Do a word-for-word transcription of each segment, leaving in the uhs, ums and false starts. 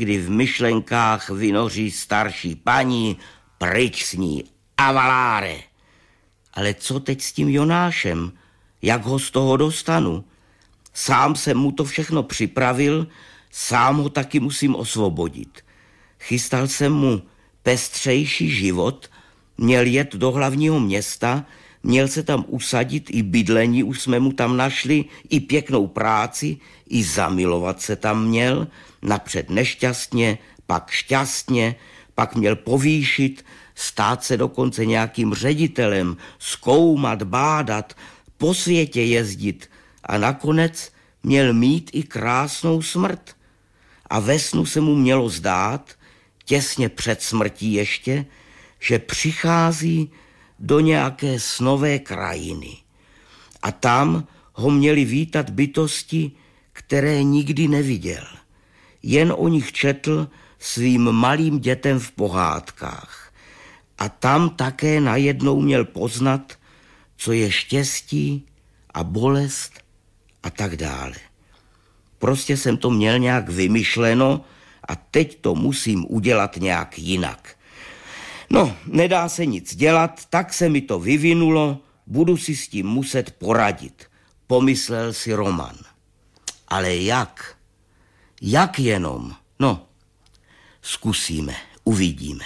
někdy v myšlenkách vynoří starší paní, pryč s ní, avaláre. Ale co teď s tím Jonášem? Jak ho z toho dostanu? Sám jsem mu to všechno připravil, sám ho taky musím osvobodit. Chystal jsem mu pestřejší život, měl jet do hlavního města, měl se tam usadit, i bydlení už jsme mu tam našli, i pěknou práci, i zamilovat se tam měl, napřed nešťastně, pak šťastně, pak měl povýšit, stát se dokonce nějakým ředitelem, zkoumat, bádat, po světě jezdit a nakonec měl mít i krásnou smrt. A ve snu se mu mělo zdát, těsně před smrtí ještě, že přichází do nějaké snové krajiny. A tam ho měli vítat bytosti, které nikdy neviděl. Jen o nich četl svým malým dětem v pohádkách. A tam také najednou měl poznat, co je štěstí a bolest a tak dále. Prostě jsem to měl nějak vymyšleno a teď to musím udělat nějak jinak. No, nedá se nic dělat, tak se mi to vyvinulo, budu si s tím muset poradit, pomyslel si Roman. Ale jak? Jak jenom? No, zkusíme, uvidíme.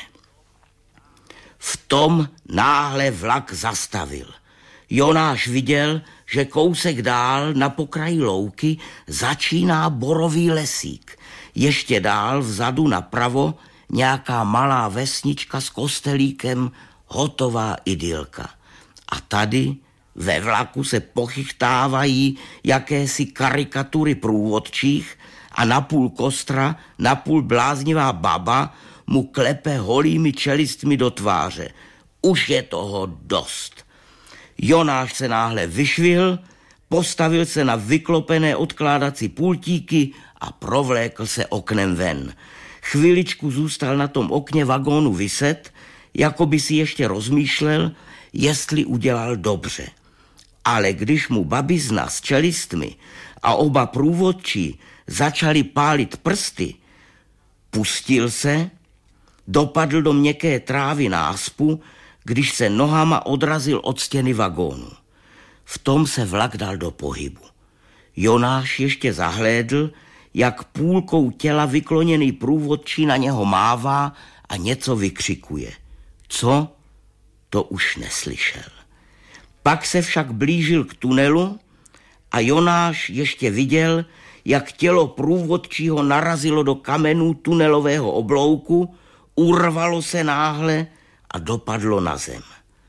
V tom náhle vlak zastavil. Jonáš viděl, že kousek dál na pokraji louky začíná borový lesík. Ještě dál vzadu napravo nějaká malá vesnička s kostelíkem, hotová idylka. A tady ve vlaku se pochychtávají jakési karikatury průvodčích a napůl kostra, napůl bláznivá baba mu klepe holými čelistmi do tváře. Už je toho dost. Jonáš se náhle vyšvihl, postavil se na vyklopené odkládací pultíky a provlékl se oknem ven. Chviličku zůstal na tom okně vagónu viset, jako by si ještě rozmýšlel, jestli udělal dobře. Ale když mu babizna s čelistmi a oba průvodčí začali pálit prsty, pustil se, dopadl do měkké trávy náspu, když se nohama odrazil od stěny vagónu. V tom se vlak dal do pohybu. Jonáš ještě zahlédl, jak půlkou těla vykloněný průvodčí na něho mává a něco vykřikuje. Co? To už neslyšel. Pak se však blížil k tunelu a Jonáš ještě viděl, jak tělo průvodčího narazilo do kamenů tunelového oblouku, urvalo se náhle a dopadlo na zem.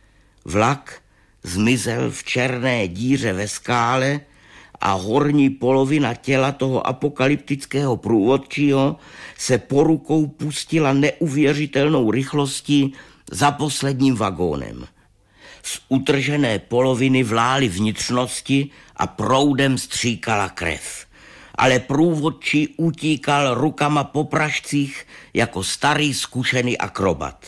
Vlak zmizel v černé díře ve skále a horní polovina těla toho apokalyptického průvodčího se po rukou pustila neuvěřitelnou rychlostí za posledním vagónem. Z utržené poloviny vlály vnitřnosti a proudem stříkala krev. Ale průvodčí utíkal rukama po pražcích jako starý zkušený akrobat.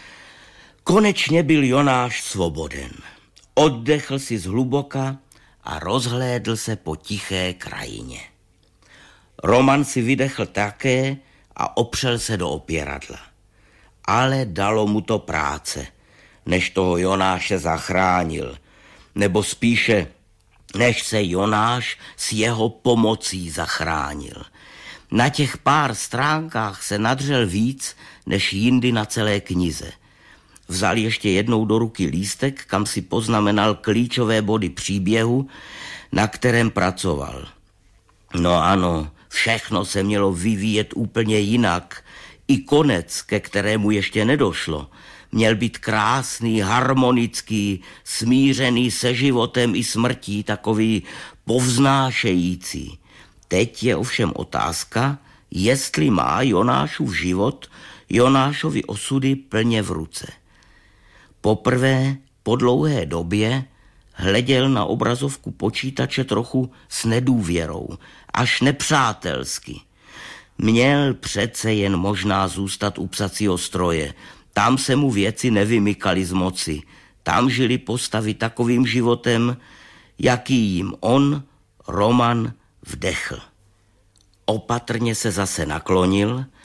Konečně byl Jonáš svoboden. Oddechl si zhluboka a rozhlédl se po tiché krajině. Roman si vydechl také a opřel se do opěradla. Ale dalo mu to práce, než toho Jonáše zachránil, nebo spíše, než se Jonáš s jeho pomocí zachránil. Na těch pár stránkách se nadřel víc, než jindy na celé knize. Vzal ještě jednou do ruky lístek, kam si poznamenal klíčové body příběhu, na kterém pracoval. No ano, všechno se mělo vyvíjet úplně jinak. I konec, ke kterému ještě nedošlo, měl být krásný, harmonický, smířený se životem i smrtí, takový povznášející. Teď je ovšem otázka, jestli má Jonášův život Jonášovi osudy plně v ruce. Poprvé po dlouhé době hleděl na obrazovku počítače trochu s nedůvěrou, až nepřátelsky. Měl přece jen možná zůstat u psacího stroje. Tam se mu věci nevymykaly z moci. Tam žili postavy takovým životem, jaký jim on, Roman, vdechl. Opatrně se zase naklonil